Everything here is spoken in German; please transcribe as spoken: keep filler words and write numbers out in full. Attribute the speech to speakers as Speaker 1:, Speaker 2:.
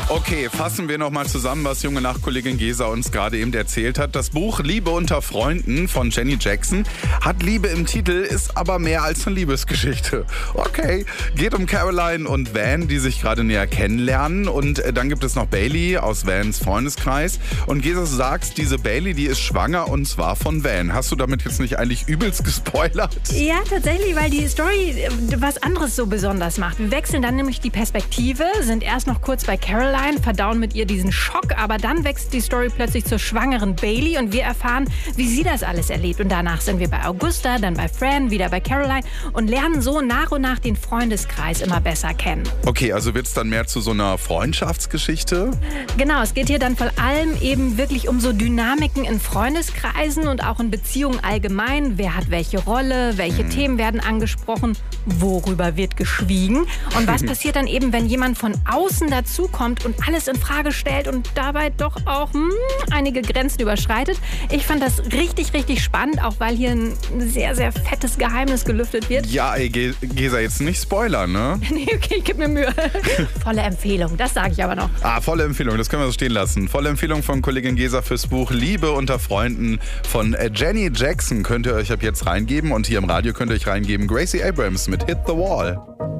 Speaker 1: Okay, fassen wir nochmal zusammen, was junge Nachkollegin Gesa uns gerade eben erzählt hat. Das Buch Liebe unter Freunden von Jenny Jackson hat Liebe im Titel, ist aber mehr als eine Liebesgeschichte. Okay, geht um Caroline und Van, die sich gerade näher kennenlernen. Und dann gibt es noch Bailey aus Vans Freundeskreis. Und Gesa, du sagst, diese Bailey, die ist schwanger und zwar von Van. Hast du damit jetzt nicht eigentlich übelst gespoilert?
Speaker 2: Ja, tatsächlich, weil die Story was anderes so besonders macht. Wir wechseln dann nämlich die Perspektive, sind erst noch kurz bei Caroline, verdauen mit ihr diesen Schock, aber dann wächst die Story plötzlich zur schwangeren Bailey und wir erfahren, wie sie das alles erlebt. Und danach sind wir bei Augusta, dann bei Fran, wieder bei Caroline und lernen so nach und nach den Freundeskreis immer besser kennen.
Speaker 1: Okay, also wird es dann mehr zu so einer Freundschaftsgeschichte?
Speaker 2: Genau, es geht hier dann vor allem eben wirklich um so Dynamiken in Freundeskreisen und auch in Beziehungen allgemein. Wer hat welche Rolle, welche hm. Themen werden angesprochen, worüber wird geschwiegen und was passiert dann eben, wenn jemand von außen dazukommt und alles in Frage stellt und dabei doch auch hm, einige Grenzen überschreitet. Ich fand das richtig, richtig spannend, auch weil hier ein sehr, sehr fettes Geheimnis gelüftet wird.
Speaker 1: Ja, ey, Gesa, jetzt nicht spoilern, ne?
Speaker 2: Nee, okay, ich gebe mir Mühe. Volle Empfehlung, das sage ich aber noch.
Speaker 1: Ah, volle Empfehlung, das können wir so stehen lassen. Volle Empfehlung von Kollegin Gesa fürs Buch Liebe unter Freunden von Jenny Jackson könnt ihr euch ab jetzt reingeben und hier im Radio könnt ihr euch reingeben Gracie Abrams mit Hit the Wall.